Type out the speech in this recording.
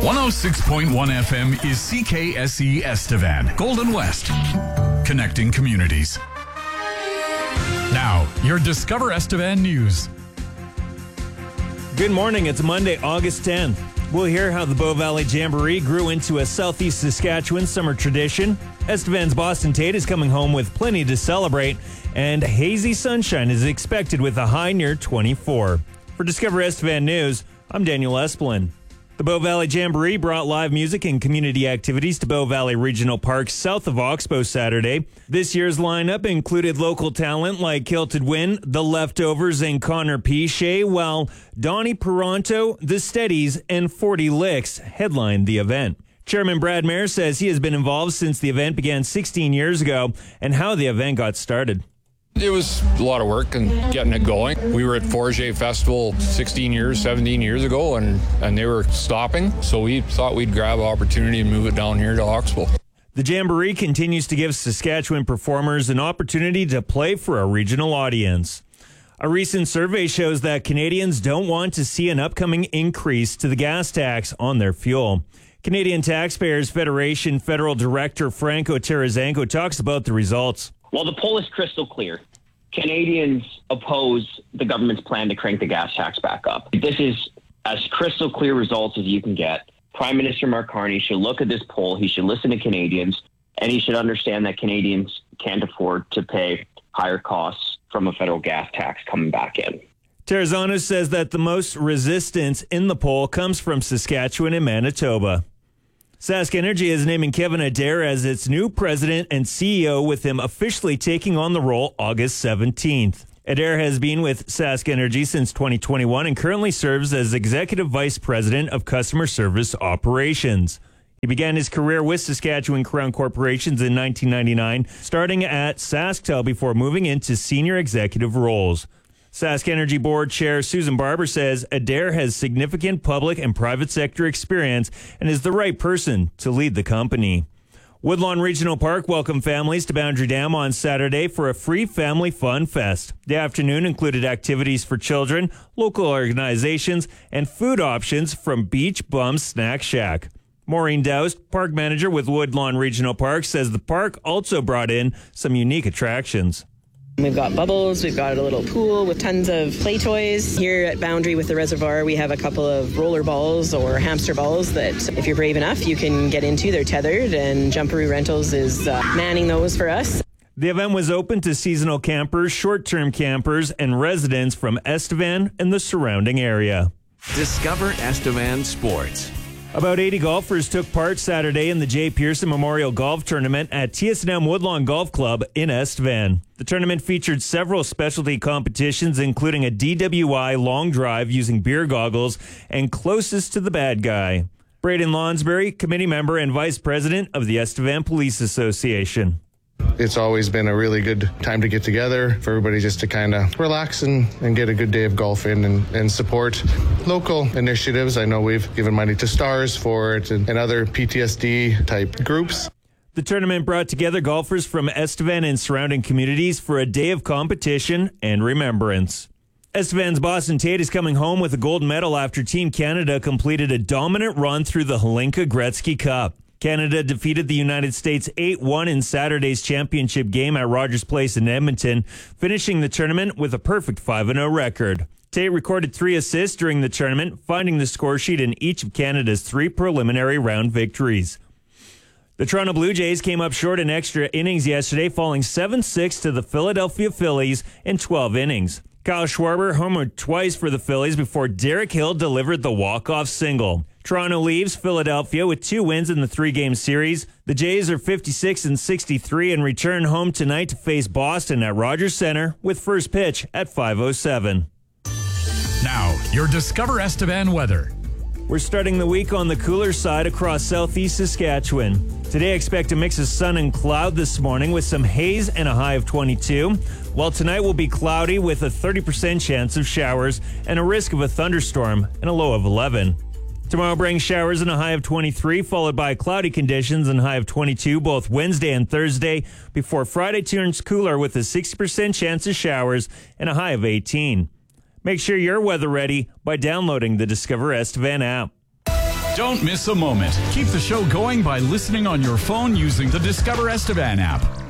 106.1 FM is CKSE Estevan, Golden West, connecting communities. Now, your Discover Estevan news. Good morning. It's Monday, August 10th. We'll hear how the Bow Valley Jamboree grew into a southeast Saskatchewan summer tradition. Estevan's Boston Tate is coming home with plenty to celebrate, and hazy sunshine is expected with a high near 24. For Discover Estevan News, I'm Daniel Esplin. The Bow Valley Jamboree brought live music and community activities to Bow Valley Regional Park south of Oxbow Saturday. This year's lineup included local talent like Kilted Win, The Leftovers, and Connor Piche, while Donnie Peranto, The Steadies, and 40 Licks headlined the event. Chairman Brad Mayer says he has been involved since the event began 16 years ago and how the event got started. It was a lot of work and getting it going. We were at Forget Festival 17 years ago, and they were stopping, so we thought we'd grab an opportunity and move it down here to Oxbow. The Jamboree continues to give Saskatchewan performers an opportunity to play for a regional audience. A recent survey shows that Canadians don't want to see an upcoming increase to the gas tax on their fuel. Canadian Taxpayers Federation Federal Director Franco Terrazanco talks about the results. Well, the poll is crystal clear. Canadians oppose the government's plan to crank the gas tax back up. This is as crystal clear results as you can get. Prime Minister Mark Carney should look at this poll. He should listen to Canadians, and he should understand that Canadians can't afford to pay higher costs from a federal gas tax coming back in. Terrazano says that the most resistance in the poll comes from Saskatchewan and Manitoba. Sask Energy is naming Kevin Adair as its new president and CEO, with him officially taking on the role August 17th. Adair has been with Sask Energy since 2021 and currently serves as Executive Vice President of Customer Service Operations. He began his career with Saskatchewan Crown Corporations in 1999, starting at SaskTel before moving into senior executive roles. Sask Energy Board Chair Susan Barber says Adair has significant public and private sector experience and is the right person to lead the company. Woodlawn Regional Park welcomed families to Boundary Dam on Saturday for a free family fun fest. The afternoon included activities for children, local organizations, and food options from Beach Bum Snack Shack. Maureen Doust, park manager with Woodlawn Regional Park, says the park also brought in some unique attractions. We've got bubbles, we've got a little pool with tons of play toys. Here at Boundary with the reservoir, we have a couple of roller balls or hamster balls that if you're brave enough, you can get into. They're tethered, and Jumperoo Rentals is manning those for us. The event was open to seasonal campers, short-term campers, and residents from Estevan and the surrounding area. Discover Estevan Sports. About 80 golfers took part Saturday in the Jay Pearson Memorial Golf Tournament at TSNM Woodlawn Golf Club in Estevan. The tournament featured several specialty competitions, including a DWI long drive using beer goggles and closest to the bad guy. Braden Lonsbury, committee member and vice president of the Estevan Police Association. It's always been a really good time to get together for everybody just to kind of relax and get a good day of golf in and support local initiatives. I know we've given money to Stars for it and other PTSD type groups. The tournament brought together golfers from Estevan and surrounding communities for a day of competition and remembrance. Estevan's Boston Tate is coming home with a gold medal after Team Canada completed a dominant run through the Hlinka Gretzky Cup. Canada defeated the United States 8-1 in Saturday's championship game at Rogers Place in Edmonton, finishing the tournament with a perfect 5-0 record. Tate recorded 3 assists during the tournament, finding the score sheet in each of Canada's 3 preliminary round victories. The Toronto Blue Jays came up short in extra innings yesterday, falling 7-6 to the Philadelphia Phillies in 12 innings. Kyle Schwarber homered twice for the Phillies before Derek Hill delivered the walk-off single. Toronto leaves Philadelphia with 2 wins in the 3-game series. The Jays are 56-63 and return home tonight to face Boston at Rogers Center with first pitch at 5:07. Now, your Discover Estevan weather. We're starting the week on the cooler side across southeast Saskatchewan. Today, expect a mix of sun and cloud this morning with some haze and a high of 22, while tonight will be cloudy with a 30% chance of showers and a risk of a thunderstorm and a low of 11. Tomorrow brings showers and a high of 23, followed by cloudy conditions and high of 22 both Wednesday and Thursday, before Friday turns cooler with a 60% chance of showers and a high of 18. Make sure you're weather ready by downloading the Discover Estevan app. Don't miss a moment. Keep the show going by listening on your phone using the Discover Estevan app.